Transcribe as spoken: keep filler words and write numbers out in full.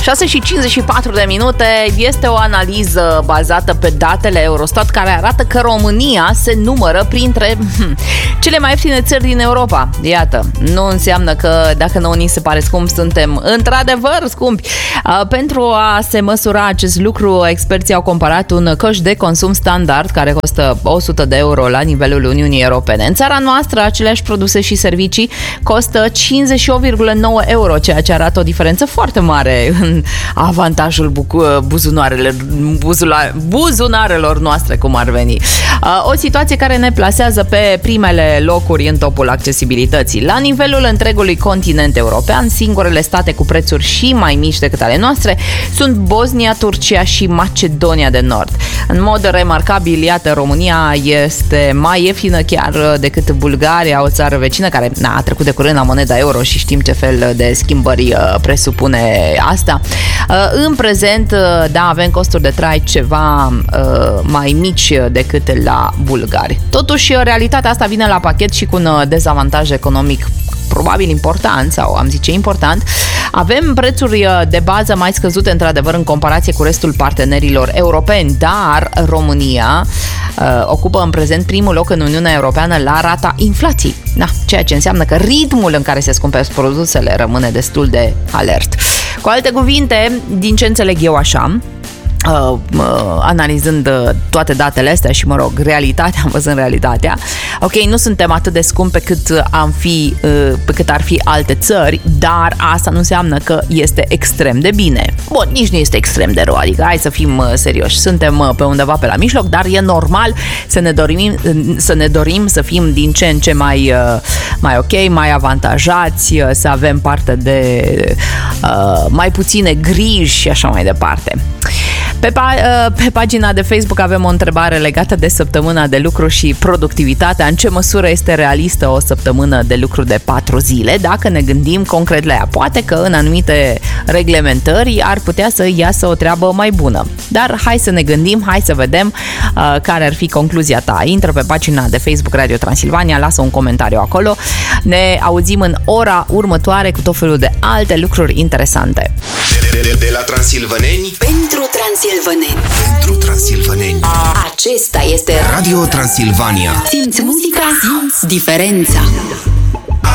șase și cincizeci și patru de minute. Este o analiză bazată pe datele Eurostat care arată că România se numără printre hm, cele mai ieftine țări din Europa. Iată, nu înseamnă că dacă nouă ni se pare scump, suntem într-adevăr scumpi. Uh, pentru a se măsura acest lucru, experții au comparat un coș de consum standard care costă o sută de euro la nivelul Uniunii Europene. În țara noastră, aceleași produse și servicii costă cincizeci și opt virgulă nouă euro, ceea ce arată o diferență foarte mare în avantajul bucu- buzunarelor, buzula- buzunarelor noastre, cum ar veni. O situație care ne plasează pe primele locuri în topul accesibilității. La nivelul întregului continent european, singurele state cu prețuri și mai mici decât ale noastre sunt Bosnia, Turcia și Macedonia de Nord. În mod remarcabil, iată, România este mai ieftină chiar decât Bulgaria, o țară vecină care na, a trecut de curând la moneda euro și știm ce fel de schimbări presupune asta. În prezent, da, avem costuri de trai ceva mai mici decât la bulgari. Totuși, realitatea asta vine la pachet și cu un dezavantaj economic probabil important, sau am zice important. Avem prețuri de bază mai scăzute, într-adevăr, în comparație cu restul partenerilor europeni, dar România uh, ocupă în prezent primul loc în Uniunea Europeană la rata inflației. Da, ceea ce înseamnă că ritmul în care se scumpesc produsele rămâne destul de alert. Cu alte cuvinte, din ce înțeleg eu așa, Uh, uh, analizând uh, toate datele astea și, mă rog, realitatea, am văzut realitatea, ok, nu suntem atât de scumpi pe cât am fi, uh, pe cât ar fi alte țări, dar asta nu înseamnă că este extrem de bine. Bun, nici nu este extrem de rău, adică hai să fim uh, serioși, suntem uh, pe undeva pe la mijloc, dar e normal să ne dorim, uh, să ne dorim să fim din ce în ce mai, uh, mai ok, mai avantajați, uh, să avem parte de uh, mai puține griji și așa mai departe. Pe, pa- pe pagina de Facebook avem o întrebare legată de săptămâna de lucru și productivitatea. În ce măsură este realistă o săptămână de lucru de patru zile? Dacă ne gândim concret la ea, poate că în anumite reglementări ar putea să iasă o treabă mai bună. Dar hai să ne gândim, hai să vedem uh, care ar fi concluzia ta. Intră pe pagina de Facebook Radio Transilvania, lasă un comentariu acolo. Ne auzim în ora următoare cu tot felul de alte lucruri interesante. De, de, de la Transilvaneni pentru Transilvaneni. Pentru Transilvaneni. Acesta este Radio Transilvania. Simți muzica, simți diferența.